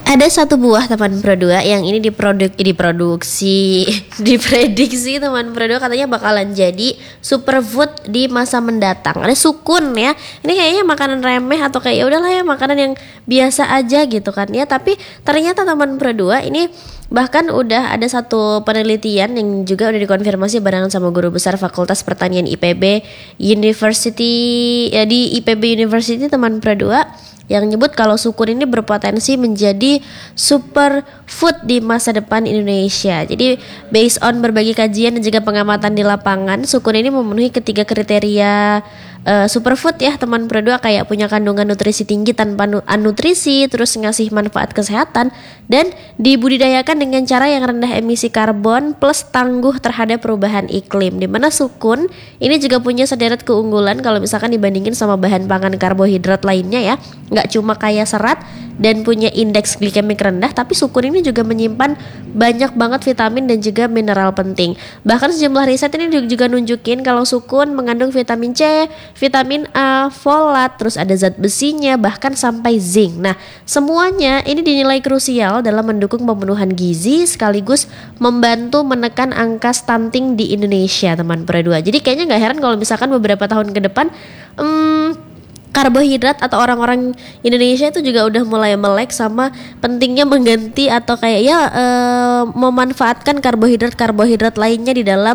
Ada satu buah teman Pro 2 yang ini diprediksi teman Pro 2 katanya bakalan jadi superfood di masa mendatang. Ada sukun ya. Ini kayaknya makanan remeh atau kayak ya udahlah ya makanan yang biasa aja gitu kan ya. Tapi ternyata teman Pro 2 ini bahkan udah ada satu penelitian yang juga udah dikonfirmasi barengan sama guru besar Fakultas Pertanian IPB University ya, di IPB University teman Pro 2 yang nyebut kalau sukun ini berpotensi menjadi superfood di masa depan Indonesia. Jadi based on berbagai kajian dan juga pengamatan di lapangan, sukun ini memenuhi ketiga kriteria superfood ya teman Pro 2, kayak punya kandungan nutrisi tinggi tanpa nutrisi, terus ngasih manfaat kesehatan, dan dibudidayakan dengan cara yang rendah emisi karbon plus tangguh terhadap perubahan iklim. Dimana sukun ini juga punya sederet keunggulan kalau misalkan dibandingin sama bahan pangan karbohidrat lainnya ya. Nggak cuma kaya serat dan punya indeks glikemik rendah, tapi sukun ini juga menyimpan banyak banget vitamin dan juga mineral penting. Bahkan sejumlah riset ini juga nunjukin kalau sukun mengandung vitamin C, vitamin A, folat, terus ada zat besinya, bahkan sampai zinc. Nah, semuanya ini dinilai krusial dalam mendukung pemenuhan gizi sekaligus membantu menekan angka stunting di Indonesia, teman Pro 2. Jadi kayaknya nggak heran kalau misalkan beberapa tahun ke depan karbohidrat atau orang-orang Indonesia itu juga udah mulai melek sama pentingnya mengganti atau kayak ya memanfaatkan karbohidrat lainnya di dalam